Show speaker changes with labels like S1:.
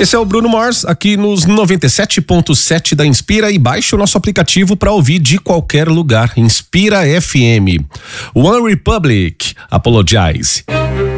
S1: Esse é o Bruno Mars, aqui nos 97.7 da Inspira, e baixe o nosso aplicativo para ouvir de qualquer lugar. Inspira FM. One Republic, Apologize.